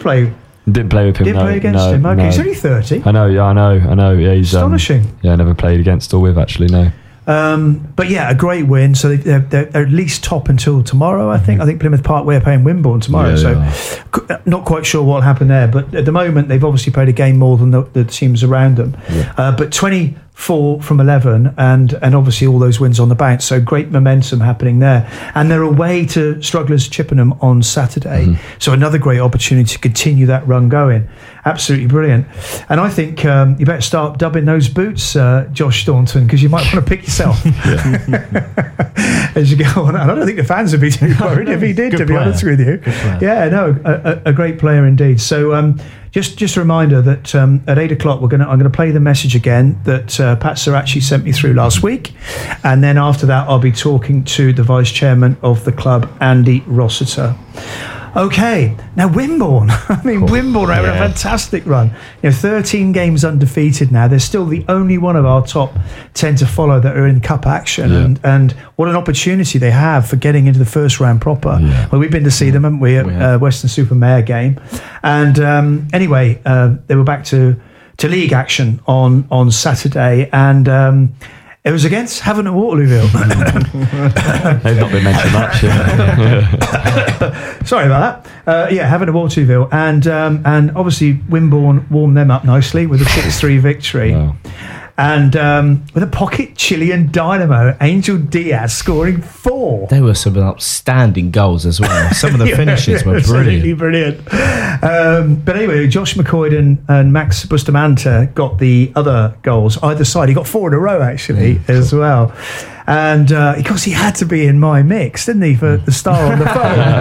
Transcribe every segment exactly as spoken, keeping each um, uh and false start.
play. Didn't play with him. Didn't no, play against no, him. Okay, no. he's only thirty. I know. Yeah, I know. I know. Yeah, he's astonishing. Um, yeah, never played against or with actually. No. Um, but yeah, a great win. So they're, they're, they're at least top until tomorrow, I think. I think Plymouth Park, we're playing Wimborne tomorrow. Yeah, so c- not quite sure what will happen there. But at the moment, they've obviously played a game more than the, the teams around them. Yeah. Uh, but twenty-four from eleven, and, and obviously all those wins on the bounce. So great momentum happening there. And they're away to Strugglers Chippenham on Saturday. Mm-hmm. So another great opportunity to continue that run going. Absolutely brilliant. And I think um, you better start dubbing those boots, uh, Josh Staunton, because you might want to pick yourself as you go on. And I don't think the fans would be too worried if he did, Good to be player. honest with you. Yeah, no, a, a great player indeed. So um, just just a reminder that um, at eight o'clock we're gonna I'm going to play the message again that uh, Pat Sirachi sent me through last week, and then after that I'll be talking to the vice chairman of the club, Andy Rossiter. Okay, now Wimborne. I mean, cool. Wimborne are having yeah. a fantastic run. You know, thirteen games undefeated now. They're still the only one of our top ten to follow that are in cup action, yeah. and and what an opportunity they have for getting into the first round proper. Yeah. Well, we've been to see them, haven't we, at we uh, Western Supermare game, and um, anyway, uh, they were back to to league action on on Saturday, and. Um, It was against Havant and Waterlooville. They've not been mentioned much. Yeah. Sorry about that. Uh, yeah, Havant and Waterlooville. And, um, and obviously Wimborne warmed them up nicely with a six three victory. Wow. And um, with a pocket Chilean dynamo, Angel Diaz scoring four. There were some outstanding goals as well. Some of the finishes yeah, were absolutely brilliant. brilliant. Um, but anyway, Josh McCoydon and Max Bustamante got the other goals either side. He got four in a row actually mm, as well. And uh, because he had to be in my mix, didn't he, for the star on the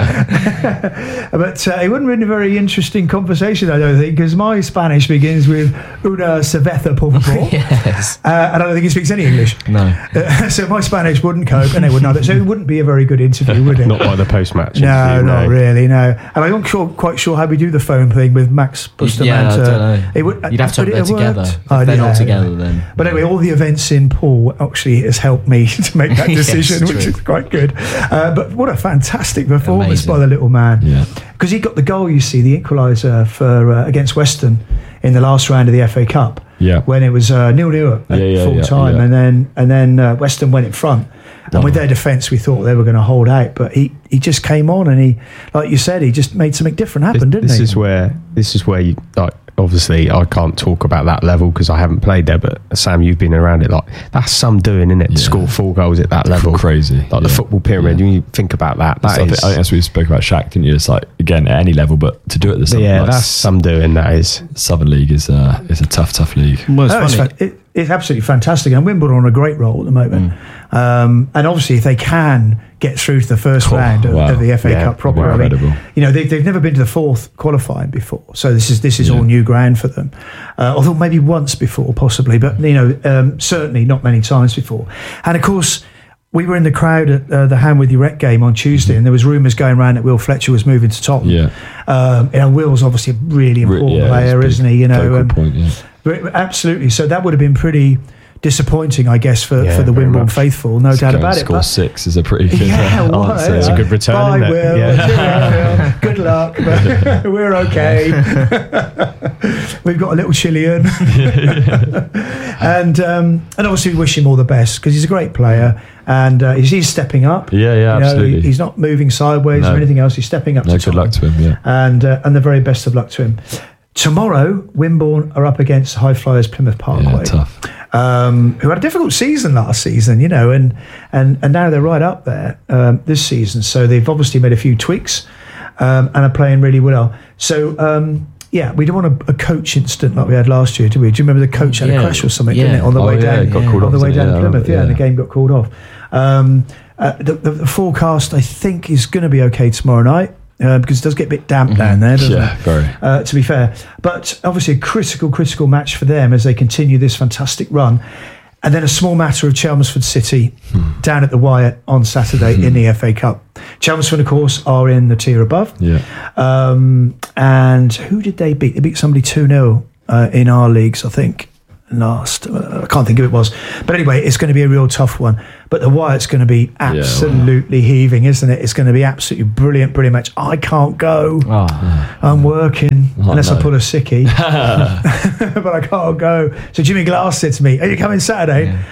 phone? But uh, it wouldn't have been a very interesting conversation, I don't think, because my Spanish begins with una cerveza, por favor. Yes. Uh, and I don't think he speaks any English. No. Uh, so my Spanish wouldn't cope, and they wouldn't either. So it wouldn't be a very good interview, would it? Not by the post-match No, interview, not no. really, no. And I'm not sure, quite sure how we do the phone thing with Max Bustamante. Yeah, I don't know. It would, You'd have to have them together. If oh, they're yeah, not together, yeah. then. But anyway, all the events in Poole actually has helped me to make that decision, yes, which true. is quite good. Uh, but what a fantastic performance Amazing. by the little man. Yeah. Because he got the goal, you see, the equaliser for uh, against Weston in the last round of the F A Cup. Yeah. When it was uh, nil-nil at yeah, yeah, full yeah, time, yeah. and then and then uh, Weston went in front. And Oh. with their defence, we thought they were going to hold out, but he, he just came on, and he, like you said, he just made something different happen, this, didn't this he? Is where, this is where you, like, obviously I can't talk about that level because I haven't played there, but Sam, you've been around it. Like, that's some doing, isn't it? Yeah. To score four goals at that level. Crazy. Like yeah. the football pyramid, Yeah. when you think about that, that I is, think, I think that's what we spoke about Shaq, didn't you? It's like, again, at any level, but to do it at the Southern, yeah, like, that's some doing, that is. Southern League is, uh, is a tough, tough league. Well, it's Oh, it's, funny. fa- it, it's absolutely fantastic, and Wimbledon are on a great roll at the moment. Mm. Um, and obviously, if they can get through to the first Oh, round of, wow. of the F A Yeah, Cup proper, wow, I mean, incredible. you know, they, they've never been to the fourth qualifying before, so this is this is Yeah. all new ground for them. Uh, although maybe once before, possibly, but you know, um, certainly not many times before. And of course, we were in the crowd at uh, the Hamworthy Rec game on Tuesday, and there was rumours going around that Will Fletcher was moving to Tottenham. Yeah. Um, you know, Will's obviously a really important yeah, player, it's a isn't big he? You know, focal um, point, yeah. but absolutely. So that would have been pretty disappointing, I guess, for, Yeah, for the very Wimborne much. faithful, no doubt Go about and it. Score But six is a pretty good yeah, uh, what, answer. yeah. It's a good return, Bye, isn't it? Will. Yeah. Good luck. But we're okay. We've got a little Chilean, and um, and obviously we wish him all the best because he's a great player. And uh, he's, he's stepping up. Yeah, yeah, You know, absolutely. he- he's not moving sideways No. or anything else. He's stepping up. No, to good luck Tottenham. to him, yeah. And uh, and the very best of luck to him. Tomorrow, Wimborne are up against High Flyers Plymouth Parkway. Yeah, tough. Um, who had a difficult season last season, you know, and and, and now they're right up there um, this season. So they've obviously made a few tweaks um, and are playing really well. So. Um, Yeah, we don't want a, a coach incident like we had last year, do we? Do you remember the coach had Yeah. a crash or something, Yeah. didn't it, on the Oh, way yeah, down? it got called on the off, way didn't down it? to Yeah, Plymouth, yeah, yeah. and the game got called off. Um, uh, the, the, the forecast, I think, is going to be okay tomorrow night uh, because it does get a bit damp down there, doesn't Yeah, it? very. Uh, to be fair, but obviously a critical, critical match for them as they continue this fantastic run. And then a small matter of Chelmsford City Hmm. down at the Wyatt on Saturday in the F A Cup. Chelmsford, of course, are in the tier above. Yeah. Um, and who did they beat? They beat somebody two nil uh, in our leagues, I think. last? Uh, I can't think who it was. But anyway, it's going to be a real tough one. But the Wyatt's going to be absolutely yeah, wow. heaving, isn't it? It's going to be absolutely brilliant, brilliant match. I can't go. Oh. I'm working, oh, unless no. I pull a sickie. But I can't go. So Jimmy Glass said to me, are you coming Saturday? Yeah.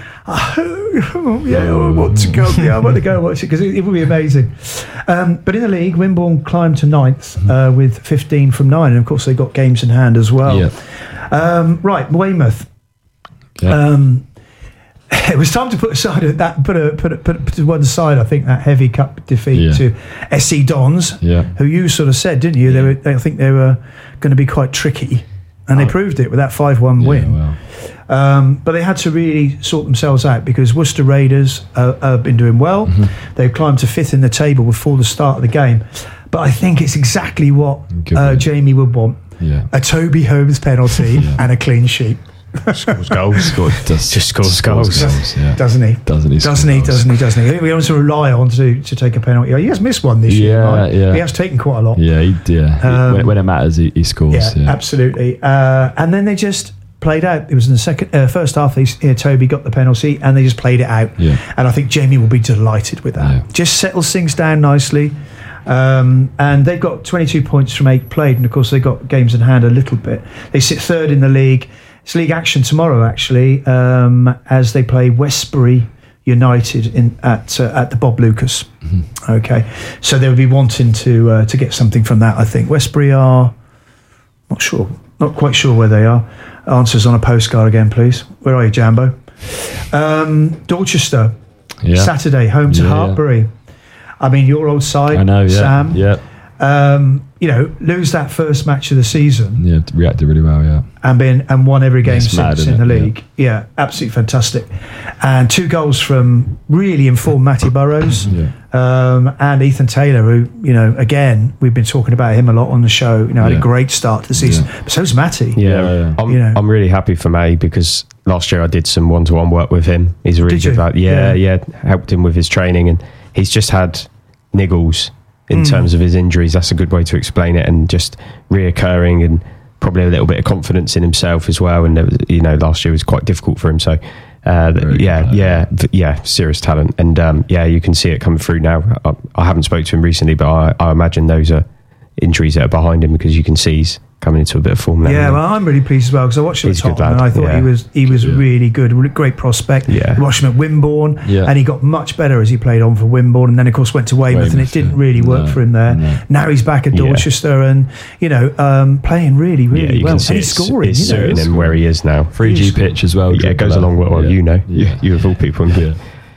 Oh, yeah, I want to go. Yeah, I want to go watch it because it, it will be amazing. Um, but in the league, Wimborne climbed to ninth uh, with fifteen from nine, and of course they got games in hand as well. Yeah. Um, right, Weymouth. Yeah. Um, it was time to put aside that, put a, put a, put to one side. I think that heavy cup defeat yeah. to S C Dons, yeah. who you sort of said, didn't you? They were. They, I think they were going to be quite tricky, and oh. they proved it with that five one yeah, win. Well. Um, but they had to really sort themselves out because Worcester Raiders uh, have been doing well. Mm-hmm. They've climbed to fifth in the table before the start of the game. But I think it's exactly what uh, Jamie would want. Yeah. A Toby Holmes penalty yeah. and a clean sheet. Scores goals. Scored, does, Just scores goals. goals yeah. Doesn't he? Doesn't he? Doesn't he? Doesn't he? Doesn't he? I think we also rely on to, to take a penalty. He has missed one this yeah, year. Right? Yeah. He has taken quite a lot. Yeah, he, yeah. Um, when, when it matters, he, he scores. Yeah, yeah. absolutely. Uh, and then they just played out. It was in the second, uh, first half. They, uh, Toby got the penalty, and they just played it out. Yeah. And I think Jamie will be delighted with that. Yeah. Just settles things down nicely. Um, and they've got twenty-two points from eight played, and of course they've got games in hand a little bit. They sit third in the league. It's league action tomorrow, actually, um, as they play Westbury United in at uh, at the Bob Lucas. Mm-hmm. Okay, so they'll be wanting to uh, to get something from that. I think Westbury are not sure, not quite sure where they are. Answers on a postcard again, please. Where are you, Jambo? Um, Dorchester, yeah. Saturday, home to yeah, Hartbury. Yeah. I mean, your old side, I know, yeah, Sam. Yeah. Um, you know, lose that first match of the season. Yeah, reacted really well, yeah. And been and won every game it's since mad, in the it? league. Yeah. yeah, absolutely fantastic. And two goals from really informed Matty Burrows yeah. um, and Ethan Taylor, who, you know, again, we've been talking about him a lot on the show. You know, had yeah. a great start to the season. Yeah. But so's Matty. Yeah, yeah, yeah. I'm, you know. I'm really happy for Matty because last year I did some one-to-one work with him. He's a really Did good you? lad. Yeah, yeah, yeah, helped him with his training, and he's just had niggles in mm. terms of his injuries. That's a good way to explain it, and just reoccurring, and probably a little bit of confidence in himself as well. And there was, you know, last year was quite difficult for him. So, uh, yeah, talent. yeah, yeah, serious talent, and um, yeah, you can see it coming through now. I, I haven't spoke to him recently, but I, I imagine those are injuries that are behind him because you can see he's coming into a bit of form now. Yeah, well, I'm really pleased as well because I watched him He's at a good Tottenham lad, and I thought yeah. he was he was Yeah. really good, great prospect. Yeah. I watched him at Wimborne, Yeah. and he got much better as he played on for Wimborne, and then of course went to Weymouth, and it Weymouth, didn't yeah. really work No, for him there. no. Now he's back at Yeah. Dorchester, and you know, um, playing really, really yeah, you well, can see and he's it's, scoring. it's you know, suiting him where he is now. three G pitch as well. Yeah, it goes along well. Yeah. You know, Yeah. you, you of all people. Yeah.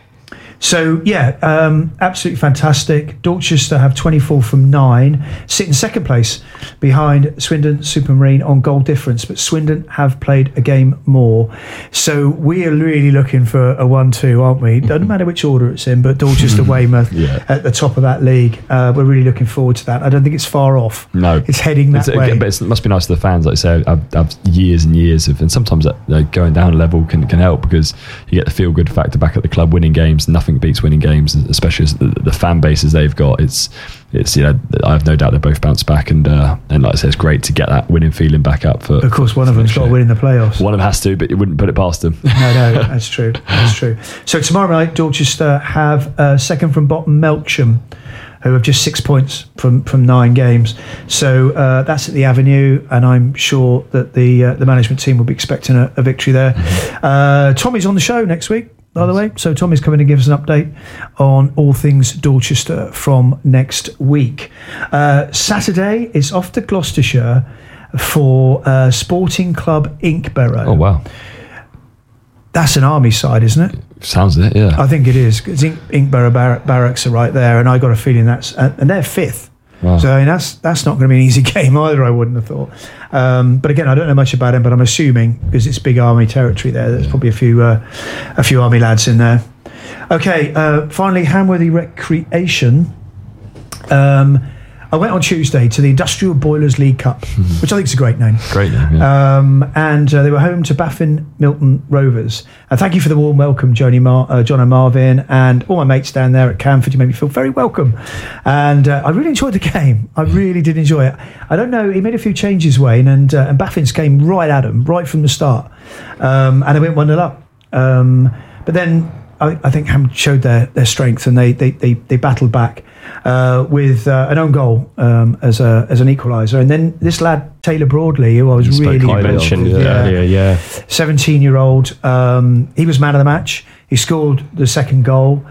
So yeah, um, absolutely fantastic. Dorchester have twenty-four from nine, sit in second place behind Swindon Supermarine on goal difference, but Swindon have played a game more. So we are really looking for a one two, aren't we? Doesn't matter which order it's in, but Dorchester Weymouth Yeah. at the top of that league. Uh, we're really looking forward to that. I don't think it's far off. No, It's heading that It's- way. But it's, it must be nice to the fans. Like I say, I've, I've years and years of, and sometimes that, like, going down a level can, can help because you get the feel good factor back at the club, winning games. Nothing beats winning games, especially as the, the fan bases they've got. It's it's you know, I have no doubt they both bounce back, and uh, and like I say, it's great to get that winning feeling back up. For of course, one of them's got to win in the playoffs. One of them has to, but you wouldn't put it past them. No, no, that's true. That's true. So tomorrow night, Dorchester have uh, second from bottom Melksham, who have just six points from, from nine games. So uh, that's at the Avenue, and I'm sure that the uh, the management team will be expecting a, a victory there. Uh, Tommy's on the show next week, by the way. So Tommy's coming to give us an update on all things Dorchester from next week. Uh, Saturday is off to Gloucestershire for uh, Sporting Club Inkborough. Oh wow, That's an army side, isn't it? sounds it. Yeah, I think it is, because Ink, Inkborough Bar- Barracks are right there, and I got a feeling that's uh, and they're fifth. Wow. So I mean, that's that's not going to be an easy game either. I wouldn't have thought. Um, but again, I don't know much about him, but I'm assuming because it's big army territory there, there's probably a few uh, a few army lads in there. Okay, uh, finally, Hamworthy Recreation. Um, I went on Tuesday to the Industrial Boilers League Cup, which I think is a great name. Great name, yeah. Um, and uh, they were home to Baffin Milton Rovers. And thank you for the warm welcome, Johnny Mar- uh, John and Marvin, and all my mates down there at Camford. You made me feel very welcome. And uh, I really enjoyed the game. I really did enjoy it. I don't know, he made a few changes, Wayne, and, uh, and Baffin's came right at him, right from the start. Um, and they went one nil up. Um, but then I, I think Ham showed their, their strength, and they, they, they, they battled back. Uh, with uh, an own goal um, as a as an equaliser, and then this lad Taylor Broadley, who I was You really spoke highly of, mentioned yeah, earlier, yeah. seventeen-year-old. Um, he was man of the match. He scored the second goal,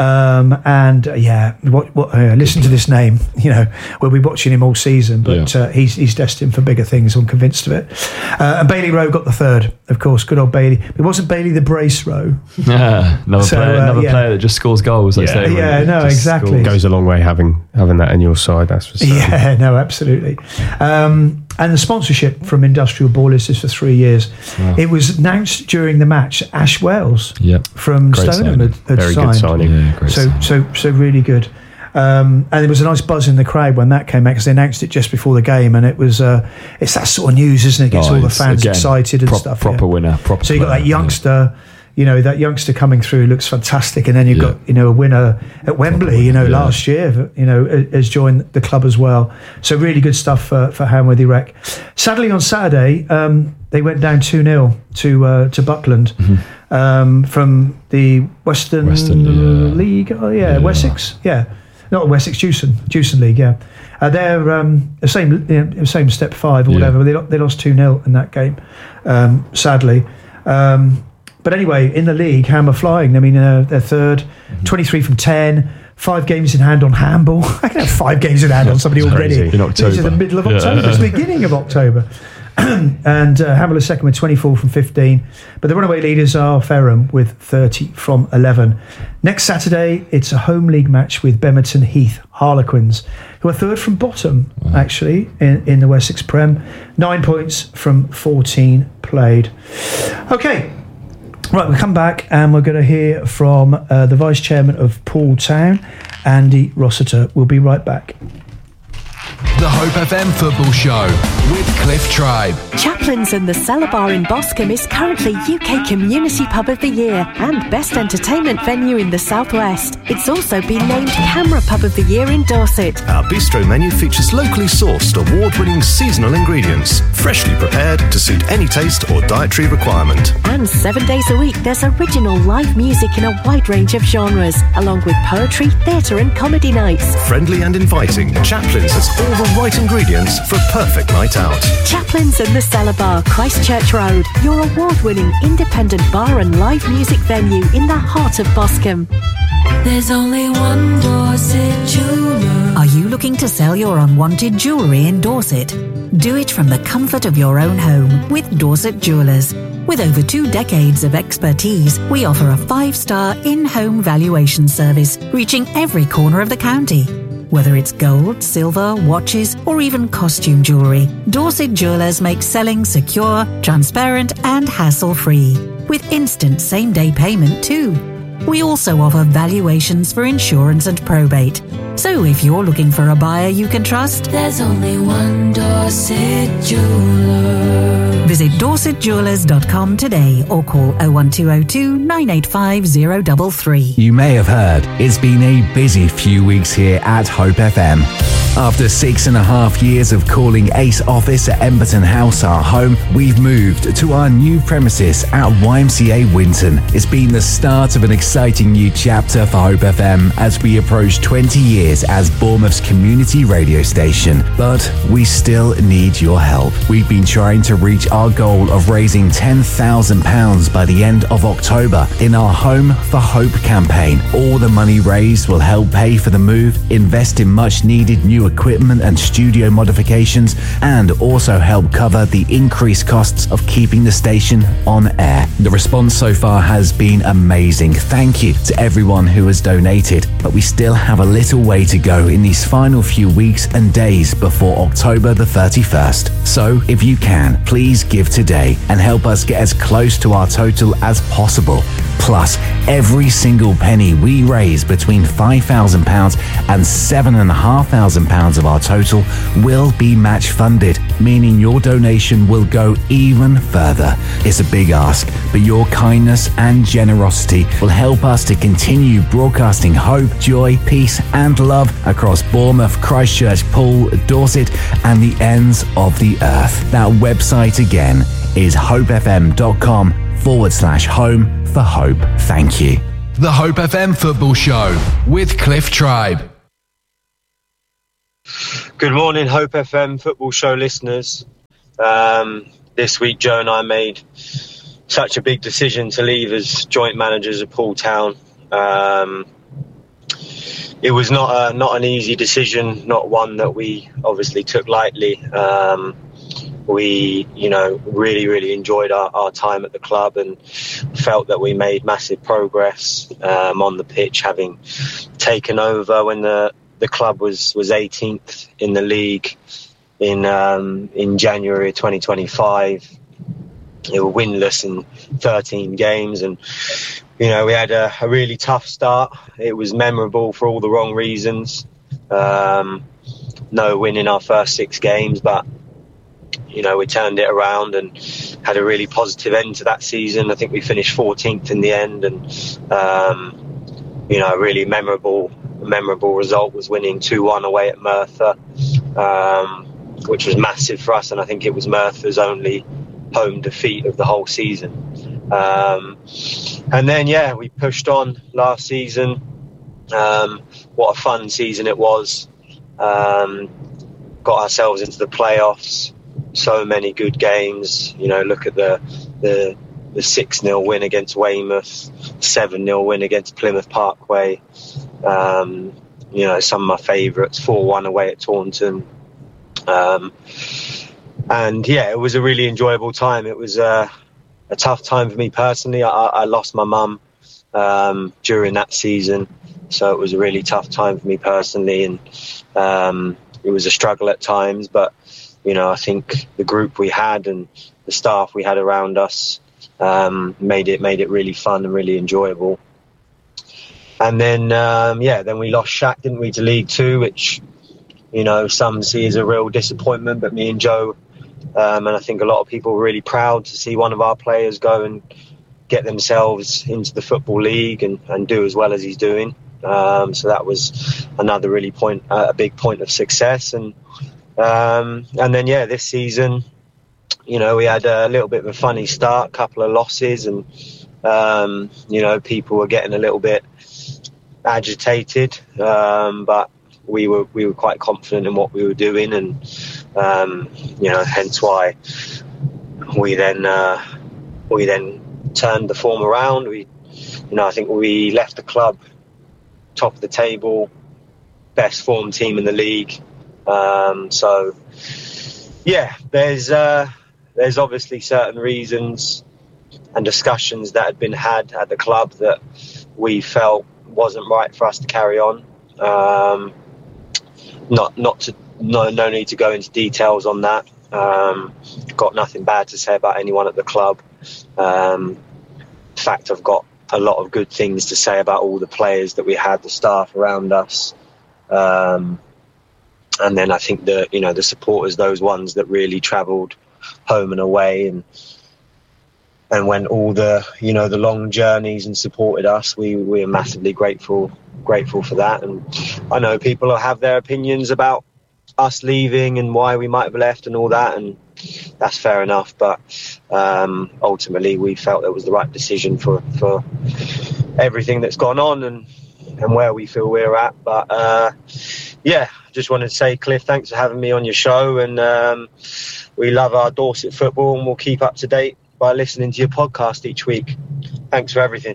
um, and uh, yeah, what, what, uh, listen to this name. You know, we'll be watching him all season, but Yeah. uh, he's he's destined for bigger things. I'm convinced of it. Uh, and Bailey Rowe got the third, of course. Good old Bailey. It wasn't Bailey the Brace Rowe. Yeah, another So, player, uh, another yeah. player that just scores goals. They Yeah. say, Yeah, no, Just exactly. scores. Goes a long way having having that in your side, that's for certain. Yeah, no, absolutely. Um, and the sponsorship from Industrial Boilers is for three years. Wow. It was announced during the match. Ash Wells Yep. from Great Stoneham had, signing. had Very signed. good signing. Yeah, great So, signing. so, so really good. Um, and there was a nice buzz in the crowd when that came out, because they announced it just before the game, and it was uh, it's that sort of news, isn't it? It gets Oh, all the it's, fans again, excited and prop- stuff. Proper yeah. winner. Proper So you got player, that youngster, you know, that youngster coming through looks fantastic, and then you've Yeah. got, you know, a winner at Wembley, you know, Yeah. last year, you know, has joined the club as well. So really good stuff for, for Hamworthy Rec. Sadly, on Saturday, um, they went down two nil to uh, to Buckland Mm-hmm. um, from the Western, Western, yeah. League. Oh yeah, Yeah. Wessex, yeah, not Wessex, Jewson, Jewson League, yeah. Uh, they're um, the same, you know, same step five or Yeah. whatever. They lo- they lost two nil in that game, um, sadly. Um, But anyway, in the league, Ham are flying. I mean, uh, they're third, Mm-hmm. twenty-three from ten, five games in hand on handball. I can have five games in hand on somebody It's already. crazy. In October. This is the middle of Yeah. October. It's the beginning of October. and uh, Hamble are second with twenty-four from fifteen. But the runaway leaders are Ferrum with thirty from eleven. Next Saturday, it's a home league match with Bemerton Heath Harlequins, who are third from bottom, actually, in, in the Wessex Prem. Nine points from fourteen played. Okay. Right, we'll come back and we're going to hear from uh, the Vice Chairman of Poole Town, Andy Rossiter. We'll be right back. The Hope F M Football Show with Cliff Tribe. Chaplin's and the Cellar Bar in Boscombe is currently U K Community Pub of the Year and Best Entertainment Venue in the South West. It's also been named Camera Pub of the Year in Dorset. Our bistro menu features locally sourced, award-winning seasonal ingredients, freshly prepared to suit any taste or dietary requirement. And seven days a week, there's original live music in a wide range of genres, along with poetry, theatre and comedy nights. Friendly and inviting, Chaplin's has all the right ingredients for a perfect night out. Chaplin's and the Cellar Bar, Christchurch Road, your award-winning independent bar and live music venue in the heart of Boscombe. There's only one Dorset jeweler. Are you looking to sell your unwanted jewellery in Dorset? Do it from the comfort of your own home with Dorset Jewellers. With over two decades of expertise, we offer a five-star in-home valuation service reaching every corner of the county. Whether it's gold, silver, watches, or even costume jewellery, Dorset Jewellers make selling secure, transparent, and hassle-free, with instant same-day payment too. We also offer valuations for insurance and probate. So if you're looking for a buyer you can trust, There's only one Dorset jeweler. visit dorset jewellers dot com today or call oh one two oh two, nine eight five oh three three. You may have heard it's been a busy few weeks here at Hope F M. After six and a half years of calling Ace Office at Emberton House our home, we've moved to our new premises at Y M C A Winton. It's been the start of an exciting new chapter for Hope F M as we approach twenty years as Bournemouth's community radio station. But we still need your help. We've been trying to reach our goal of raising ten thousand pounds by the end of October in our Home for Hope campaign. All the money raised will help pay for the move, invest in much needed new equipment and studio modifications, and also help cover the increased costs of keeping the station on air. The response so far has been amazing. Thank you to everyone who has donated, but we still have a little way to go in these final few weeks and days before October the thirty-first. So if you can, please give today and help us get as close to our total as possible. Plus, every single penny we raise between five thousand pounds and seven thousand five hundred pounds of our total will be match funded, meaning your donation will go even further. It's a big ask, but your kindness and generosity will help us to continue broadcasting hope, joy, peace and love across Bournemouth, Christchurch, Poole, Dorset and the ends of the earth. That website again is hopefm.com forward slash home for hope. Thank you. The Hope F M Football Show with Cliff Tribe. Good morning, Hope F M Football Show listeners. Um, this week, Joe and I made such a big decision to leave as joint managers of Poole Town. Um, it was not a, not an easy decision, not one that we obviously took lightly. Um, we, you know, really, really enjoyed our, our time at the club and felt that we made massive progress um, on the pitch, having taken over when the, the club was, was eighteenth in the league in um, in January twenty twenty-five. They were winless in thirteen games, and you know we had a, a really tough start. It was memorable for all the wrong reasons. Um, no win in our first six games, but you know we turned it around and had a really positive end to that season. I think we finished fourteenth in the end, and um, you know a really memorable memorable result was winning two one away at Merthyr, um, which was massive for us, and I think it was Merthyr's only home defeat of the whole season. Um, and then, yeah, we pushed on last season. Um, what a fun season it was. Um, got ourselves into the playoffs. So many good games. You know, look at the the, the six nil win against Weymouth, seven nil win against Plymouth Parkway. Um, you know, some of my favourites, four one away at Taunton. Um, and yeah, it was a really enjoyable time. It was uh, a tough time for me personally. I, I lost my mum um, during that season, so it was a really tough time for me personally, and um, it was a struggle at times. But you know, I think the group we had and the staff we had around us um, made it made it really fun and really enjoyable. And then um, yeah, then we lost Shaq, didn't we, to League Two, which you know some see as a real disappointment. But me and Joe, um, and I think a lot of people were really proud to see one of our players go and get themselves into the Football League and, and do as well as he's doing. Um, so that was another really point, uh, a big point of success. And um, and then yeah, this season, you know, we had a little bit of a funny start, couple of losses, and um, you know, people were getting a little bit agitated, um, but we were we were quite confident in what we were doing, and um, you know, hence why we then uh, we then turned the form around. We, you know, I think we left the club top of the table, best form team in the league. Um, so yeah, there's uh, there's obviously certain reasons and discussions that had been had at the club that we felt wasn't right for us to carry on. Um, not not to no no need to go into details on that. Um, got nothing bad to say about anyone at the club. Um, in fact, I've got a lot of good things to say about all the players that we had, the staff around us, um, and then I think the you know the supporters, those ones that really travelled home and away and and went all the you know the long journeys and supported us. We we are massively grateful grateful for that. And I know people have their opinions about us leaving and why we might have left and all that, and that's fair enough, but um, ultimately we felt it was the right decision for, for everything that's gone on and, and where we feel we're at. But uh, yeah, just wanted to say, Cliff, thanks for having me on your show, and um, we love our Dorset football and we'll keep up to date by listening to your podcast each week. Thanks for everything.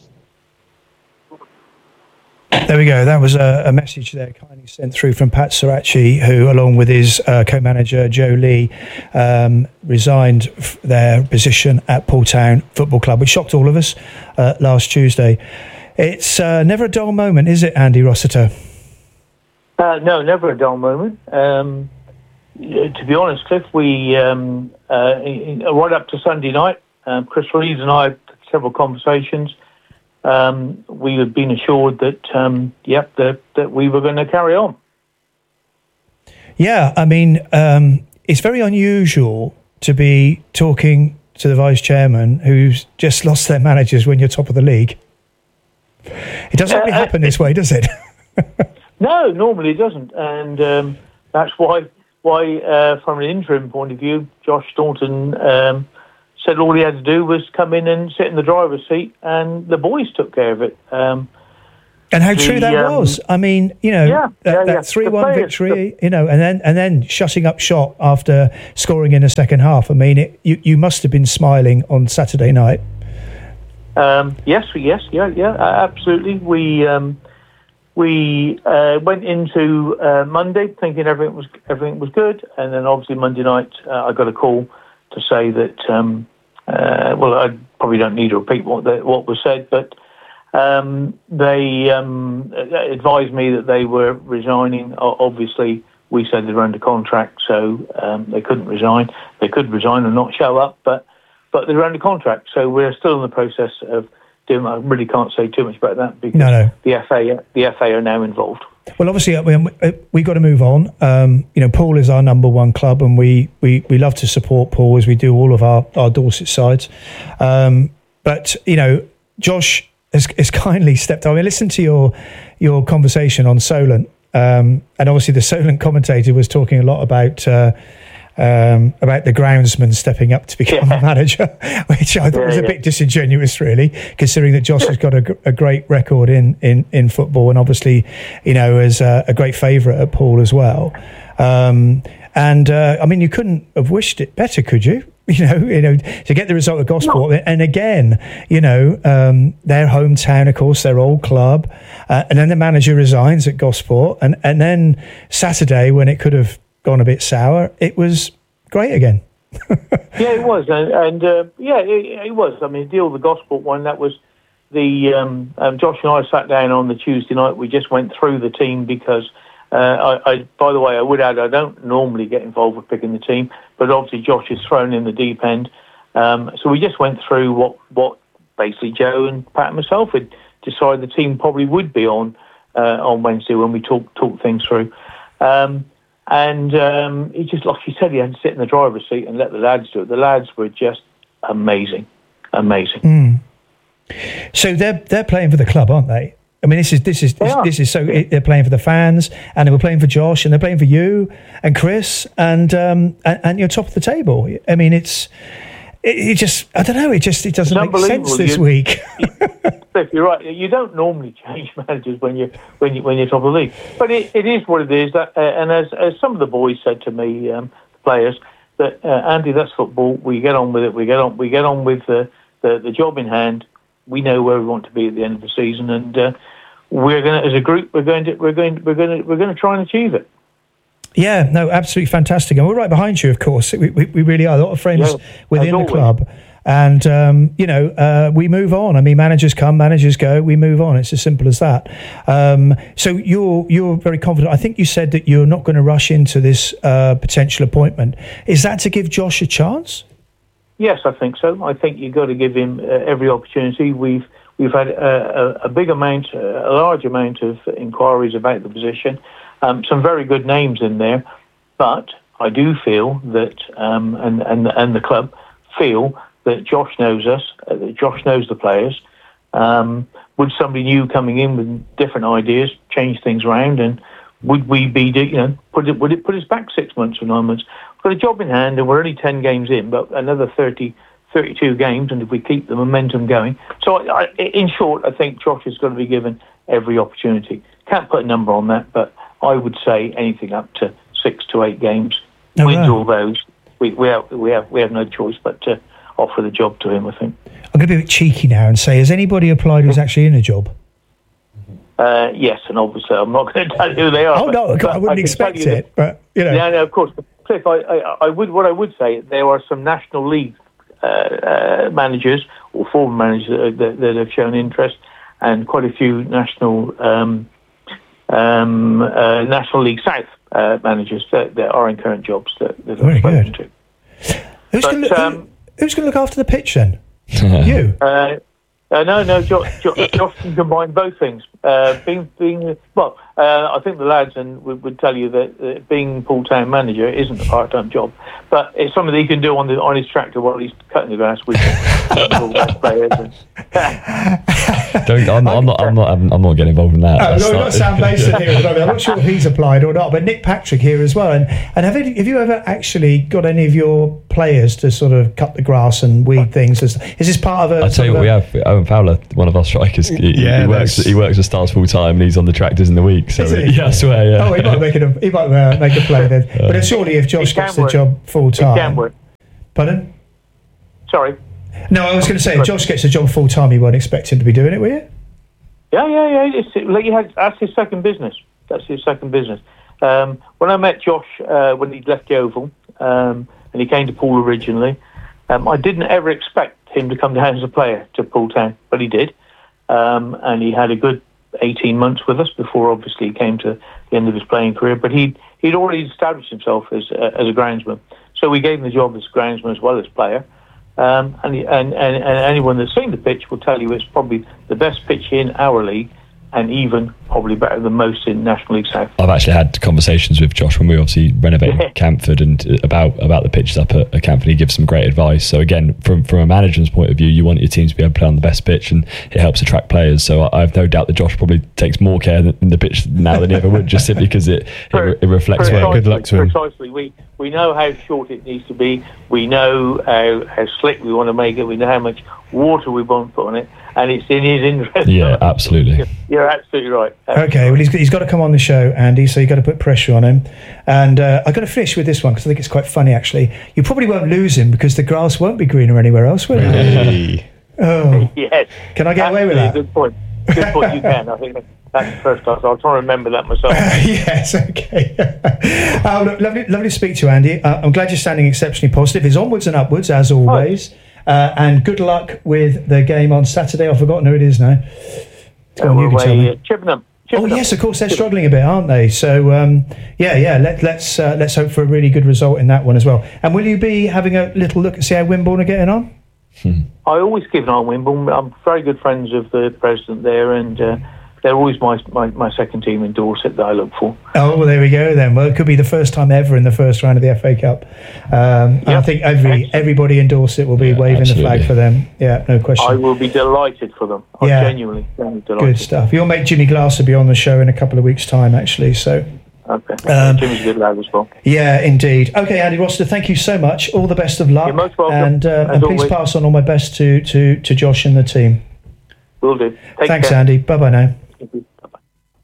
There we go. That was a, a message there kindly sent through from Pat Sarachi, who, along with his uh, co-manager Joe Lee, um, resigned f- their position at Poole Town Football Club, which shocked all of us uh, last Tuesday. It's uh, never a dull moment, is it, Andy Rossiter? Uh, no, never a dull moment. Um, to be honest, Cliff, we uh, uh, right up to Sunday night, um, Chris Reeves and I had several conversations. um, we had been assured that, um, yep, that, that we were going to carry on. Yeah, I mean, um, it's very unusual to be talking to the vice chairman who's just lost their managers when you're top of the league. It doesn't really uh, happen this way, does it? No, normally it doesn't, and um, that's why, why uh, from an interim point of view, Josh Staunton um, said all he had to do was come in and sit in the driver's seat, and the boys took care of it. Um, and how the, true that um, was. I mean, you know, yeah, that, yeah, that three one players, victory, the, you know, and then and then shutting up shop after scoring in the second half. I mean, it, you you must have been smiling on Saturday night. Um, yes, yes, yeah, yeah, absolutely. We. Um, We uh, went into uh, Monday thinking everything was everything was good, and then obviously Monday night uh, I got a call to say that. Um, uh, well, I probably don't need to repeat what the, what was said, but um, they um, advised me that they were resigning. Obviously, we said they were under contract, so um, they couldn't resign. They could resign and not show up, but but they were under contract, so we're still in the process of. I really can't say too much about that because no, no. the F A the F A are now involved. Well, obviously, we we got to move on. Um, you know, Paul is our number one club, and we, we, we love to support Paul as we do all of our, our Dorset sides. Um, but you know, Josh has, has kindly stepped up. I mean, listen to your your conversation on Solent, um, and obviously the Solent commentator was talking a lot about. Uh, Um, about the groundsman stepping up to become yeah. a manager, which I thought yeah, was a yeah. bit disingenuous, really, considering that Josh has got a, a great record in, in, in football, and obviously, you know, as a, a great favourite at Paul as well. Um, and uh, I mean, you couldn't have wished it better, could you? You know, you know, to get the result of Gosport, no. and again, you know, um, their hometown, of course, their old club, uh, and then the manager resigns at Gosport, and and then Saturday, when it could have gone a bit sour, it was great again. Yeah, it was, and, and uh, yeah, it, it was. I mean, the deal with the Gosport one, that was the um, um, Josh and I sat down on the Tuesday night. We just went through the team because, uh, I, I, by the way, I would add I don't normally get involved with picking the team, but obviously Josh is thrown in the deep end. Um, so we just went through what what basically Joe and Pat and myself had decided the team probably would be on uh, on Wednesday when we talked talk things through. Um, And um, he just, like you said, he had to sit in the driver's seat and let the lads do it. The lads were just amazing, amazing. Mm. So they're they're playing for the club, aren't they? I mean, this is this is this, this is so. They're playing for the fans, and they were playing for Josh, and they're playing for you and Chris, and um, and, and you're top of the table. I mean, it's it, it just I don't know. It just it doesn't make sense this you, week. Cliff, you're right. You don't normally change managers when you when you when you're top of the league, but it, it is what it is. That uh, and as as some of the boys said to me, um, the players, that uh, Andy, that's football. We get on with it. We get on. We get on with the, the the job in hand. We know where we want to be at the end of the season, and uh, we're going to, as a group, we're going to we're going we're going to we're going to try and achieve it. Yeah, no, absolutely fantastic, and we're right behind you. Of course, we we, we really are. A lot of friends yeah, within the club. And, um, you know, uh, we move on. I mean, managers come, managers go, we move on. It's as simple as that. Um, so you're you're very confident. I think you said that you're not going to rush into this uh, potential appointment. Is that to give Josh a chance? Yes, I think so. I think you've got to give him uh, every opportunity. We've we've had a, a, a big amount, a large amount of inquiries about the position. Um, some very good names in there. But I do feel that, um, and, and, and the club feel that Josh knows us, uh, that Josh knows the players. Um, would somebody new coming in with different ideas change things around? And would we be, you know, put it, would it put us back six months or nine months? We've got a job in hand, and we're only ten games in, but another thirty, thirty-two games, and if we keep the momentum going. So, I, I, in short, I think Josh is going to be given every opportunity. Can't put a number on that, but I would say anything up to six to eight games. Oh, Wins right. all those. We, we have we have we have no choice but to offer the job to him, I think. I'm going to be a bit cheeky now and say, has anybody applied who's actually in a job? Uh, yes, and obviously I'm not going to tell you who they are. Oh, no, I wouldn't I expect it, that, but, you know. Yeah, no, of course. Cliff, I, I, I would, what I would say, there are some National League uh, uh, managers or former managers that, that have shown interest, and quite a few National um, um, uh, National League South uh, managers that, that are in current jobs that, that I've spoken to. Who's going to look, um, who, who's going to look after the pitch then? You? Uh, Uh, no, no, Josh, Josh, Josh can combine both things. Uh, being, being well, uh, I think the lads and would, would tell you that uh, being Poole Town manager isn't a part-time job, but it's something that he can do on the on his tractor while he's cutting the grass with all the players. And, Don't, I'm, I'm not. I'm not. I'm, I'm not getting involved in that. Oh, That's no, we've not- got Sam Mason here at the moment. I'm not sure if he's applied or not, but Nick Patrick here as well. And and have, any, have you ever actually got any of your players to sort of cut the grass and weed things? Is, is this part of a? I'll tell you what, we have Owen Fowler, one of our strikers. He, Yeah, he works. that's- He works with Stars full time, and he's on the tractors in the week. So Is he? yeah, I swear. Yeah. Oh, he might make it. A, he might uh, make a play then. But surely, if Josh can gets the work. job full It can time. work. Pardon? Sorry. No, I was going to say, if Josh gets the job full time, you won't expect him to be doing it, will you? Yeah, yeah, yeah. It's, like he had, that's his second business. That's his second business. Um, when I met Josh uh, when he'd left Yeovil um, and he came to Poole originally, um, I didn't ever expect him to come down as a player to Poole Town, but he did. Um, and he had a good eighteen months with us before, obviously, he came to the end of his playing career. But he'd, he'd already established himself as, uh, as a groundsman. So we gave him the job as groundsman as well as player. Um, and, and, and, and anyone that's seen the pitch will tell you it's probably the best pitch in our league, and even probably better than most in National League South. I've actually had conversations with Josh when we were obviously renovating Camford and about about the pitches up at, at Camford. He gives some great advice. So again, from from a manager's point of view, you want your team to be able to play on the best pitch, and it helps attract players. So I, I have no doubt that Josh probably takes more care than, in the pitch now than he ever would, just simply because it it, it reflects well. Good luck to him. Precisely. We we know how short it needs to be. We know how, how slick we want to make it. We know how much water we want to put on it, and it's in his interest. Yeah, absolutely. You're, you're absolutely right. Absolutely. Okay, well, he's, he's got to come on the show, Andy, so you've got to put pressure on him. And uh, I've got to finish with this one because I think it's quite funny, actually. You probably won't lose him because the grass won't be greener anywhere else, will it? Hey. Oh. Yes. Can I get away with that? Good point. Good point. You can. I think that's the first time. So I'll try and remember that myself. Yes, okay. oh, look, lovely, lovely to speak to you, Andy. Uh, I'm glad you're standing exceptionally positive. It's onwards and upwards, as always. Uh, and good luck with the game on Saturday. I've forgotten who it is now. Go on, you can tell me. Uh, Chippenham. Oh yes, of course they're struggling a bit, aren't they? So um, yeah, yeah. Let, let's uh, let's hope for a really good result in that one as well. And will you be having a little look and see how Wimborne are getting on? Hmm. I always keep an eye on Wimborne. I'm very good friends of the president there, and uh, they're always my, my my second team in Dorset that I look for. Oh, well, there we go then. Well, it could be the first time ever in the first round of the F A Cup. Um, and I think every everybody in Dorset will be Yeah, waving absolutely. the flag for them. Yeah, no question. I will be delighted for them. I'm Yeah. genuinely, genuinely delighted. Good stuff. Your mate Jimmy Glass will be on the show in a couple of weeks' time, actually. So. Okay. Um, Jimmy's a good lad as well. Yeah, indeed. Okay, Andy Rossiter, thank you so much. All the best of luck. You're most welcome, And, uh, as and please always. pass on all my best to, to, to Josh and the team. Will do. Take Thanks, care. Andy. Bye-bye now. Thank you. Bye-bye.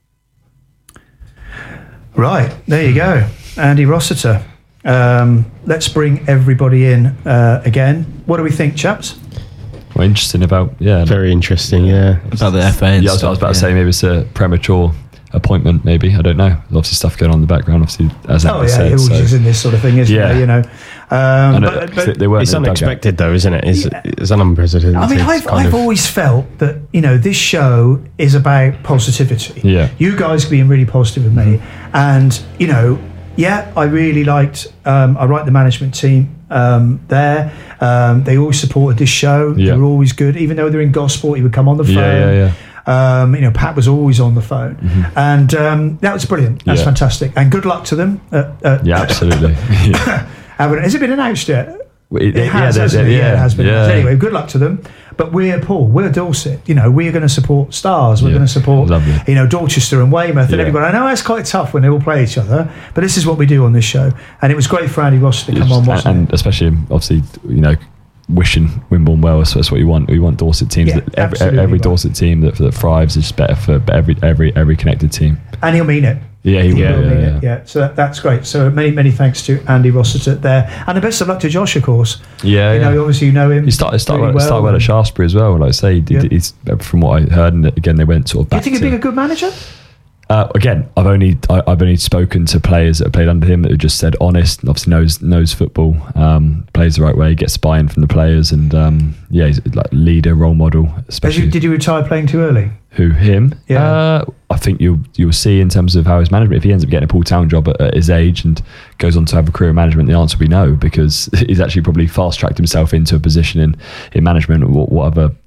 Right, there you go. Andy Rossiter. Um, let's bring everybody in uh, again. What do we think, chaps? Well, interesting about yeah, Very interesting, yeah. About the F A and yeah. I was, I was stuff, about to yeah. say maybe it's a premature appointment. Maybe I don't know. There's obviously stuff going on in the background. Obviously, as Oh, Andy yeah, said. it always so- is in this sort of thing, isn't Yeah. it? You know. Um, I know but, that but, they weren't It's in the dugout. unexpected, though, isn't it? It's, it's unprecedented. I mean, I've, kind I've of- always felt that, you know, this show is about positivity. Yeah. You guys being really positive with me. And, you know, yeah, I really liked, um, I liked the management team um, there. Um, they always supported this show. Yeah. They were always good. Even though they're in gospel, he would come on the phone. Yeah, yeah, yeah. Um, you know, Pat was always on the phone. Mm-hmm. And um, that was brilliant. That's Yeah. fantastic. And good luck to them. Uh, uh, Yeah, absolutely. yeah. Has it been announced yet? Well, It, it- has, yeah, hasn't it? yeah, Yeah, it has been. yeah. Anyway, good luck to them. But we're Paul, we're Dorset. You know, we're going to support Stars. We're Yeah, going to support, lovely. you know, Dorchester and Weymouth and Yeah. everybody. I know it's quite tough when they all play each other, but this is what we do on this show. And it was great for Andy Ross to come on, and, wasn't and especially obviously you know wishing Wimborne well. So that's what you want. We want Dorset teams. Yeah, that every absolutely every right. Dorset team that, that thrives is better for every every every connected team. it? And he'll mean it. Yeah, he will. He'll Yeah, mean yeah, it. Yeah. So that, that's great. So many, many thanks to Andy Rossiter there. And the best of luck to Josh, of course. yeah. You yeah. know, obviously you know him. He started, started, really well, started well and- at Shaftesbury as well. Like I say, he did, Yeah. he's, from what I heard, and again they went sort of Do you back think he'd to. be a good manager? Uh, again, I've only I, I've only spoken to players that have played under him that have just said honest. And obviously knows knows football, um, plays the right way, gets buy-in from the players, and um, yeah, he's like leader, role model. Did Especially you, did you retire playing too early? who him? Yeah. Uh, I think you'll you'll see in terms of how his management. If he ends up getting a Poole Town job at, at his age and goes on to have a career in management, the answer will be no, because he's actually probably fast tracked himself into a position in in management, wh- whatever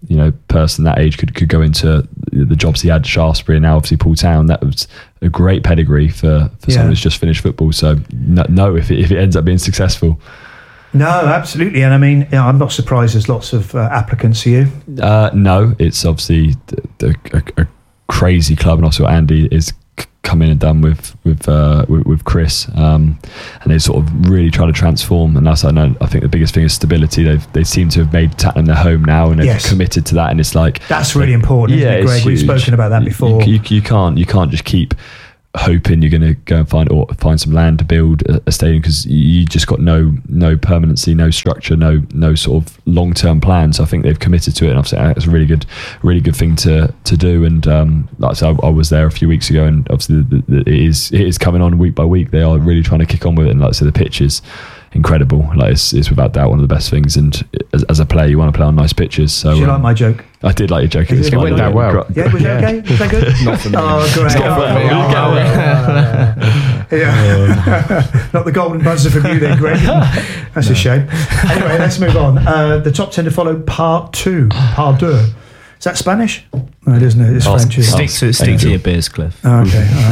you know person that age could could go into the jobs he had at Shaftesbury and now obviously Poole Town. That was a great pedigree for, for Yeah. someone who's just finished football. So no, no if, it, if it ends up being successful. No, absolutely. And I mean, you know, I'm not surprised there's lots of uh, applicants. Are you? Uh, no, it's obviously the, the, a, a crazy club, and also what Andy is c- come in and done with with uh, with, with Chris, um, and they sort of really try to transform. And that's I know. I think the biggest thing is stability. They they seem to have made Tatton their home now, and they've Yes. committed to that. And it's like That's really important, isn't yeah, it, it's Greg? We've huge. spoken about that You- before. You, you, you can't you can't just keep hoping you're going to go and find or find some land to build a, a stadium, because you just got no no permanency, no structure, no no sort of long term plan. So I think they've committed to it, and obviously it's a really good really good thing to to do. And um, like I said, I, I was there a few weeks ago, and obviously the, the, it is it is coming on week by week. They are really trying to kick on with it, and like I said, the pitch is incredible. Like it's, it's without doubt one of the best things. And as, as a player, you want to play on nice pitches. So Do you um, like my joke? I did like your joke. It It's fine. went that well. Yeah, was that okay? Was that good? Not for me. Oh, great. It's not for me. Oh, oh, yeah. Not the golden buzzer from you then, Greg. That's a shame. Anyway, let's move on. Uh, the top ten to follow, part two. Part deux. Is that Spanish? No, it isn't. It's Oh, French. Isn't it? Stick to, stick to your beers, Cliff. Oh, okay. Oh,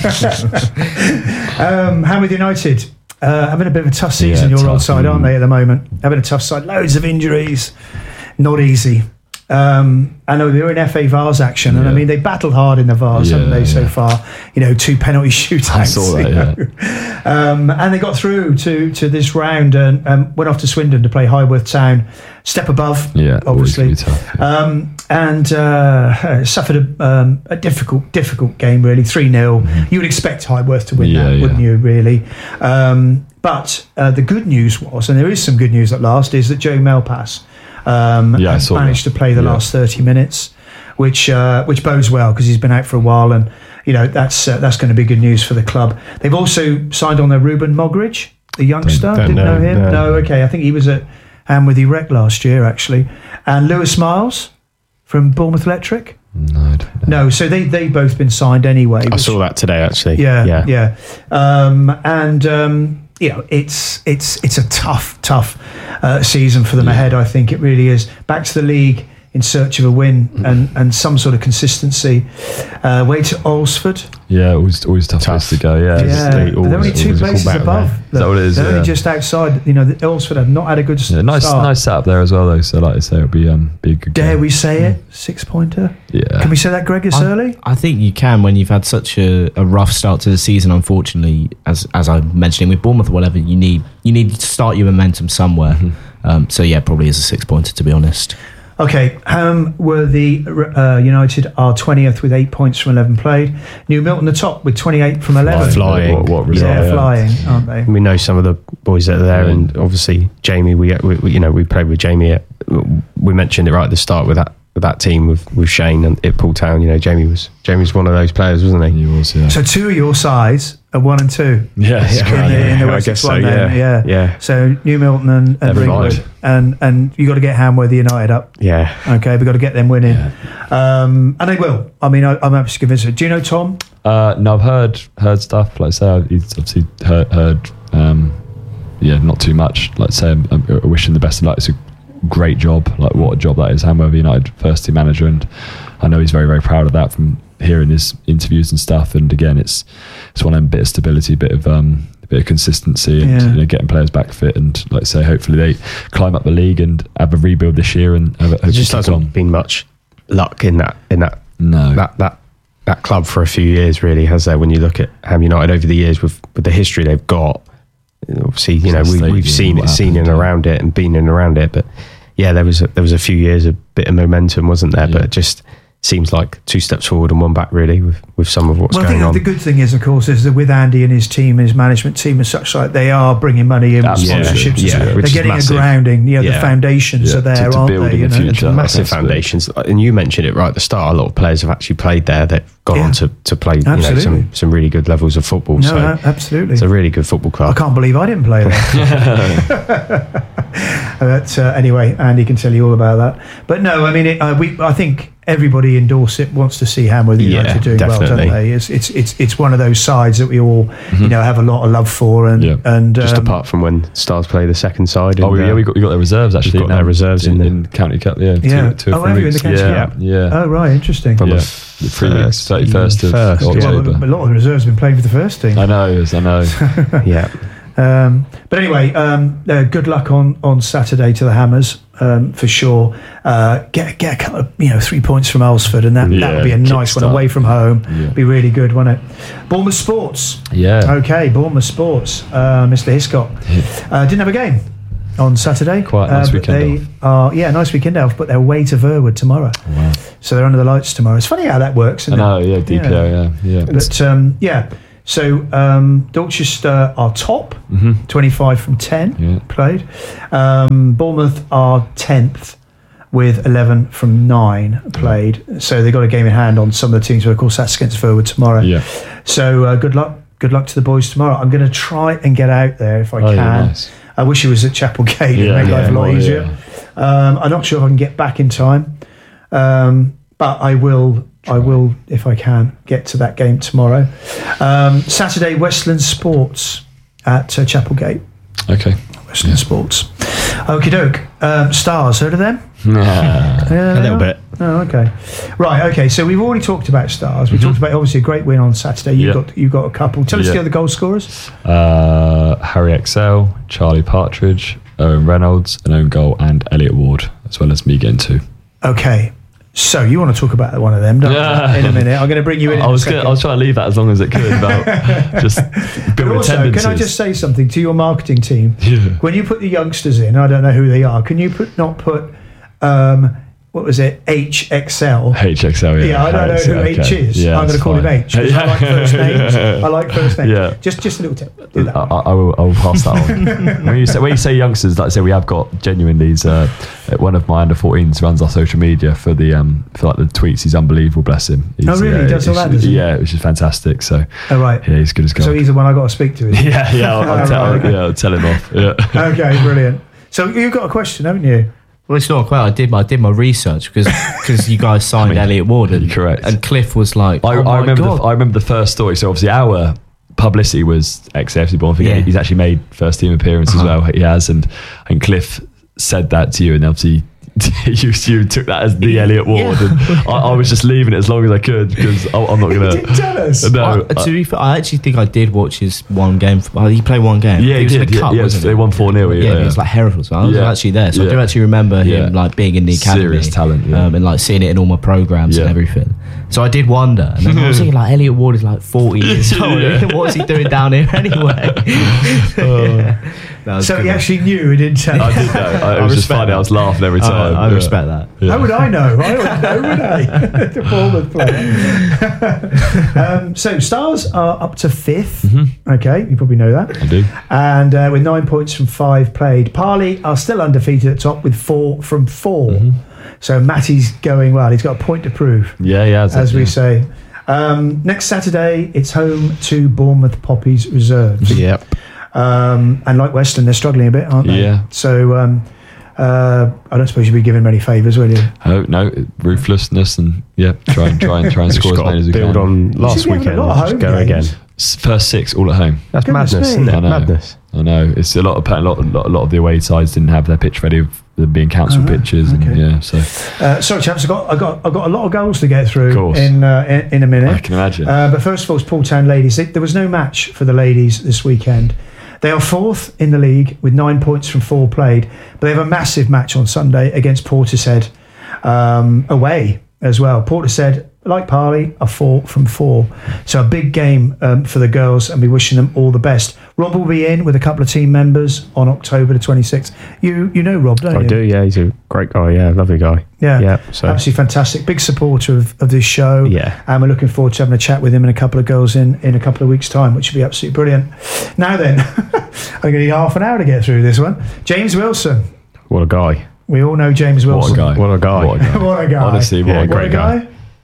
yeah. um, Hammersmith United. Uh, having a bit of a tough season, Yeah, your old tough. side, aren't Mm. they, at the moment? Having a tough side, loads of injuries, not easy. Um, I know they were in F A Vars action, and I Yeah. mean, they battled hard in the Vars, Yeah, haven't they, so yeah. far? You know, two penalty shootouts. I saw that, you know. um, and they got through to, to this round and um, went off to Swindon to play Highworth Town, step above, Yeah, always obviously. gonna be tough, yeah. Um, and uh, suffered a, um, a difficult, difficult game, really, three nil. You would expect Highworth to win Yeah, that, yeah. wouldn't you, really? Um, but uh, the good news was, and there is some good news at last, is that Joe Melpass um, Yeah, I saw managed that. to play the Yeah. last thirty minutes, which uh, which bodes well because he's been out for a while, and you know that's uh, that's going to be good news for the club. They've also signed on their Ruben Mogridge, the youngster. Don't Didn't know, know, him. no. No, okay. I think he was at Hamworthy Rec last year, actually. And Lewis Miles from Bournemouth Electric. No, I don't know. No, so they they both been signed anyway. I which- saw that today, actually. yeah, yeah. yeah. Um, and um, you know, it's it's it's a tough, tough uh, season for them ahead. I think it really is. Back to the league in search of a win and, and some sort of consistency. Uh, way to Alresford. Yeah, always always tough, Tough. place to go. Yeah, Yeah, they they're always- only two always a places callback above. there. Is that what it is? They're Yeah. only just outside. You know, the Alresford have not had a good s- Yeah, nice start. nice setup there as well, though. So like I say, it'll be um be a good Dare game. we say it? Six pointer. Yeah. Can we say that, Greg, it's I, early? I think you can when you've had such a, a rough start to the season. Unfortunately, as as I'm mentioning with Bournemouth or whatever, you need you need to start your momentum somewhere. Um, so yeah, probably is a six pointer to be honest. Okay, um, were the uh, United are twentieth with eight points from eleven played. New Milton the top with twenty-eight from eleven. Flying. What, what result? Yeah, Yeah. flying, aren't they? We know some of the boys that are there, Yeah. and obviously Jamie. We, we, we- you know, we played with Jamie. At, we mentioned it right at the start with that with that team with, with Shane and at Poole Town. You know, Jamie was Jamie was one of those players, wasn't he? He was, yeah. So two of your sides are one and two. Yeah, it's in great. the, in the I Wessex guess so, one then, yeah. yeah. Yeah. So New Milton and, and Never Ringwood, mind. and and you got to get Hamworthy United up. Yeah. Okay, we've got to get them winning, um, and they will. I mean, I, I'm absolutely convinced. Do you know Tom? Uh, no, I've heard heard stuff. Like I say, he's obviously heard, heard um, yeah, not too much. Like I say, I'm, I'm wishing the best of luck. It's a great job. Like what a job that is. Hamworthy United first team manager, and I know he's very very proud of that from hearing his interviews and stuff. And again, it's it's one of them, bit of stability, bit of um, a bit of consistency, and Yeah. you know, getting players back fit. And like I say, hopefully they climb up the league and have a rebuild this year. And have, There just hasn't been much luck in that in that no that that that club for a few years, really, has there? When you look at Ham United over the years, with with the history they've got, obviously, you know, we, Stadium, we've seen it, what seen in happened, and yeah. around it, and been in and around it. But yeah, there was a, there was a few years a bit of momentum, wasn't there? Yeah. But it just seems like two steps forward and one back, really, with with some of what's Well, I going think on. the good thing is, of course, is that with Andy and his team, his management team, and such like, they are bringing money in with Absolutely. sponsorships. Yeah, They're which is getting massive. a grounding. You know, Yeah. the foundations Yeah, are there, to- to aren't build they? in You the know? future. Massive Absolutely. foundations, and you mentioned it right at the start. A lot of players have actually played there. They've gone Yeah. on to, to play, you know, Absolutely. some some really good levels of football. No, so no, absolutely. it's a really good football I club. can't believe I didn't play there. But uh, anyway, Andy can tell you all about that. But no, I mean, it, uh, we. I think everybody in Dorset wants to see Hamworth United Yeah, doing well, definitely. don't they? It's, it's it's it's one of those sides that we all you know have a lot of love for, and Yeah. and Just um, apart from when Stars play the second side. Oh and, yeah, uh, we got we got their reserves actually. got now their reserves in in, the- County Cup. Yeah, Yeah. two, two or Oh, three have you in weeks. the County yeah, Cup? yeah. oh right, interesting. From yeah, the three weeks, first- thirty first of first, yeah. October. Well, a lot of the reserves have been playing for the first team. I know, I know. yeah. Um, but anyway, um, uh, good luck on, on Saturday to the Hammers um, for sure. Uh, get get a couple of, you know three points from Alsford, and that that Yeah, would be a nice one kickstart. away from home. Yeah. Be really good, wouldn't it? Bournemouth Sports. Yeah. Okay, Bournemouth Sports. Uh, Mister Hiscott uh, didn't have a game on Saturday. Quite a nice uh, but weekend They are yeah, nice weekend elf, but they're away to Verwood tomorrow. Wow. So they're under the lights tomorrow. It's funny how that works. I Isn't know, it? yeah, D P O, yeah, yeah. But um, yeah, so um, Dorchester are top, Mhm. twenty-five from ten Yeah. played. Um, Bournemouth are tenth with eleven from nine played. So they've got a game in hand on some of the teams, but of course that's against Verwood tomorrow. Yeah. So uh, good luck. Good luck to the boys tomorrow. I'm going to try and get out there if I Oh, can. yeah, nice. I wish it was at Chapel Gate. It'd Yeah, make life yeah, a lot more, easier. Um, I'm not sure if I can get back in time, um, but I will. I will, if I can, get to that game tomorrow. Um, Saturday, Westland Sports at uh, Chapel Gate. Okay. Westland Sports. Okie doke. Um, Stars, heard of them? Nah. Yeah, A little bit. Oh, okay. Right. Okay. So we've already talked about Stars. We talked about obviously a great win on Saturday. You Yeah. got you got a couple. Tell us Yeah. the other goal scorers. Uh, Harry Excel, Charlie Partridge, Owen Reynolds, an own goal, and Elliot Ward, as well as me getting two. Okay. So you want to talk about one of them, don't Yeah. you? In a minute. I'm going to bring you in. in I a was second. gonna, I was trying to leave that as long as it could about just But build also, attendances. can I just say something to your marketing team? Yeah. When you put the youngsters in, I don't know who they are. Can you put not put um, what was it? H X L. H X L, yeah. Yeah, I don't know H- who okay. H is. Yeah, I'm going to that's call him fine. H because I like first names. I like first names. Yeah. Just just a little tip. Do that. I, I will. I will pass that on. when you say when you say youngsters, like I say, we have got genuinely. These, uh, one of my under fourteens runs our social media for the um for like the tweets. He's unbelievable. Bless him. He's, Oh, really? Yeah, He does all he's- that, does he? Yeah, which is fantastic. So Oh, right. yeah, he's good as gold. So he's the one I got to speak to. Is he? yeah, yeah. I'll, I'll, Oh, tell, right, okay. yeah, I'll tell him off. Yeah. Okay, brilliant. So you've got a question, haven't you? Well, it's not quite. I did. My, I did my research because because you guys signed I mean, Elliot Ward and, correct. and Cliff was like, I, oh my I remember. God. The, I remember the first story. So obviously our publicity was ex A F C Bournemouth. Yeah. He's actually made first team appearance Uh-huh. as well. He has, and and Cliff said that to you, and obviously. you, you took that as the Elliot Ward, Yeah. and I, I was just leaving it as long as I could because I'm not gonna. You didn't tell us. No, I, to be fair, I actually think I did watch his one game. For, oh, he played one game. Yeah, he was in did, a cup, yeah, wasn't they he? won four nil, Yeah, yeah, it was yeah. like Hereford. So I was Yeah. actually there, so I do Yeah. actually remember him Yeah. like being in the academy, Serious talent, yeah. um, and like seeing it in all my programs Yeah. and everything. So I did wonder, and then I was thinking like Elliot Ward is like forty years old. Yeah. What is he doing down here anyway? Yeah. That was So good he one. actually knew, he didn't tell you. I did know. I, it was just respect funny. that. I was laughing every Oh, time. I Yeah. respect that. Yeah. How would I know? I would know, would I? The Bournemouth player. um, so Stars are up to fifth. Okay, you probably know that. Mm-hmm. I do. And uh, with nine points from five played. Parley are still undefeated at top with four from four. Mm-hmm. So Matty's going well. He's got a point to prove, Yeah, yeah. as we say. Um, next Saturday, it's home to Bournemouth Poppies Reserves. Yep. Um, and like Western, they're struggling a bit, aren't they? Yeah. So um, uh, I don't suppose you'll be giving them any favours, will you? Oh no, ruthlessness and yeah, try and try and try and Just score as got many as to we build can. on last should be having a weekend. lot of Just home go games. again. S- First six all at home. That's Goodness madness, me. isn't I it? know. Madness. I know it's a lot of a lot, a lot, a lot of the away sides didn't have their pitch ready of them being council Oh, pitches okay. and yeah, so Uh, sorry, chaps, I've got, I've, got, I've got a lot of goals to get through Of course. in, uh, in in a minute. I can imagine. Uh, but first of all, it's Paul Town ladies. They, there was no match for the ladies this weekend. They are fourth in the league with nine points from four played, but they have a massive match on Sunday against Portishead um, away as well. Portishead, like Parley, are four from four. So a big game um, for the girls, and we're wishing them all the best. Rob will be in with a couple of team members on October the twenty-sixth. You you know Rob, don't I you? do, yeah. He's a great guy, yeah. Lovely guy. Yeah, Yeah, so- absolutely fantastic. Big supporter of, of this show. Yeah. And we're looking forward to having a chat with him and a couple of girls in, in a couple of weeks' time, which would be absolutely brilliant. Now then, I'm going to need half an hour to get through this one. James Wilson. What a guy. We all know James Wilson. what a guy! What a guy. What a guy! What a guy. Honestly, what Yeah, a What great a guy. guy.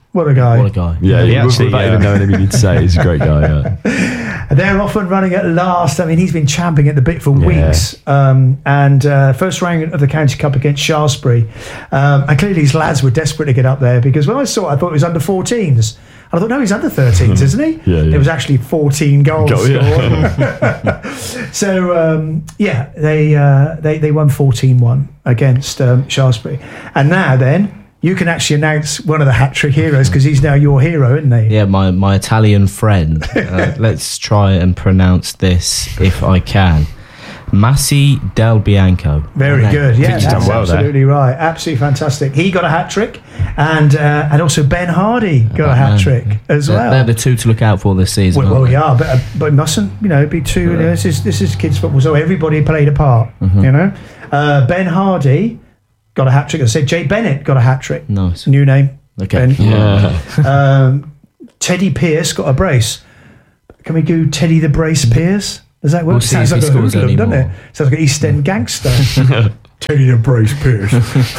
What a guy. What a guy. Yeah, He yeah actually, without uh, even knowing him, you need to say he's a great guy. Yeah. They're off and running at last. I mean, he's been champing at the bit for Yeah. weeks. Um, and uh, first round of the County Cup against Shaftesbury. Um, and clearly his lads were desperate to get up there because when I saw it, I thought it was under fourteens. And I thought, no, he's under thirteens, isn't he? Yeah, yeah. There was actually fourteen goals Go- scored. yeah. So, um, yeah, they, uh, they they won fourteen one against um, Shaftesbury. And now then, you can actually announce one of the hat-trick heroes because he's now your hero, isn't he? Yeah, my, my Italian friend. Uh, let's try and pronounce this if I can. Massi Del Bianco. Very Okay. good. Yeah, you've that's done well there. absolutely right. Absolutely fantastic. He got a hat trick, and uh, and also Ben Hardy got a Oh, hat man. trick as They're, well. they're the two to look out for this season. Well, well, aren't we they? are, but uh, but mustn't you know be too. You know, this is this is kids football, so everybody played a part. Mm-hmm. You know, uh, Ben Hardy got a hat trick. I said Jay Bennett got a hat trick. Nice. New name. Okay. Ben. Yeah. Um, Teddy Pierce got a brace. Can we do Teddy the Brace Pierce? Does that work? We'll see Sounds if he like a scores hoodlum, any doesn't more. it? Sounds like an East End gangster. Teddy the Brace Pierce.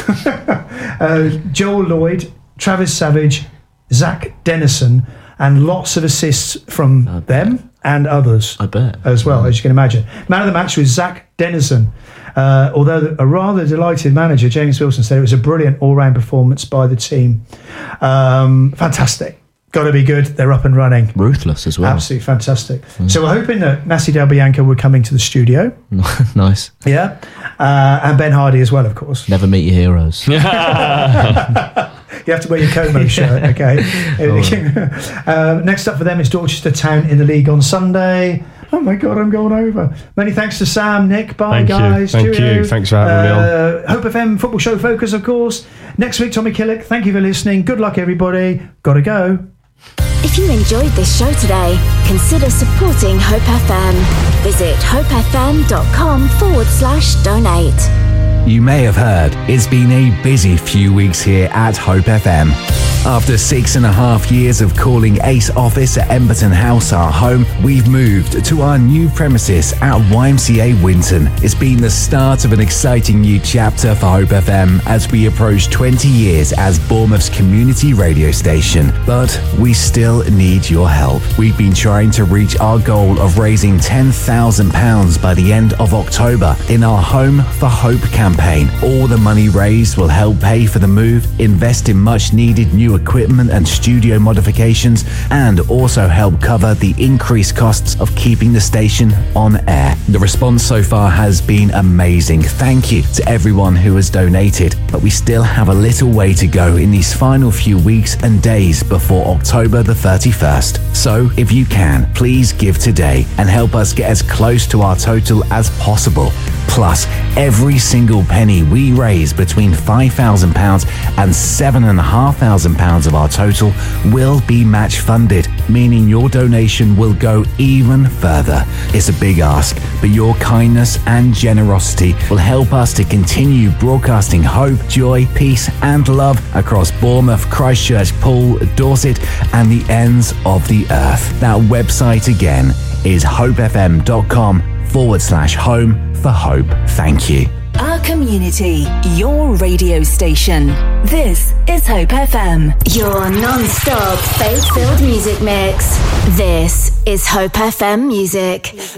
uh, Joel Lloyd, Travis Savage, Zach Dennison, and lots of assists from I them and others I bet. as well, as you can imagine. Man of the match was Zach Dennison. Uh, although a rather delighted manager, James Wilson, said it was a brilliant all-round performance by the team. Um, fantastic. Got to be good. They're up and running. Ruthless as well. Absolutely fantastic. So we're hoping that Massi Del Bianco would come into the studio. Nice. Yeah. Uh, and Ben Hardy as well, of course. Never meet your heroes. You have to wear your Como shirt, okay? uh, next up for them is Dorchester Town in the league on Sunday. Oh my God, I'm going over. Many thanks to Sam, Nick, bye Thank you. guys. Thank Cheerio. you. Thanks for having me uh, Hope F M Football Show Focus, of course. Next week, Tommy Killick. Thank you for listening. Good luck, everybody. Gotta go. If you enjoyed this show today, consider supporting Hope F M. Visit hopefm.com forward slash donate. You may have heard it's been a busy few weeks here at Hope F M. After six and a half years of calling Ace Office at Emberton House our home, we've moved to our new premises at Y M C A Winton. It's been the start of an exciting new chapter for Hope F M as we approach twenty years as Bournemouth's community radio station. But we still need your help. We've been trying to reach our goal of raising ten thousand pounds by the end of October in our Home for Hope campaign. All the money raised will help pay for the move, invest in much needed new equipment and studio modifications, and also help cover the increased costs of keeping the station on air. The response so far has been amazing. Thank you to everyone who has donated, but we still have a little way to go in these final few weeks and days before October the thirty-first. So if you can, please give today and help us get as close to our total as possible. Plus, every single penny we raise between five thousand pounds and seven thousand five hundred pounds of our total will be match funded, meaning your donation will go even further. It's a big ask, but your kindness and generosity will help us to continue broadcasting hope, joy, peace and love across Bournemouth, Christchurch, Poole, Dorset and the ends of the earth. That website again is hopefm.com forward slash home for hope. Thank you. Our community, your radio station. This is Hope F M. Your non-stop faith-filled music mix. This is Hope F M Music.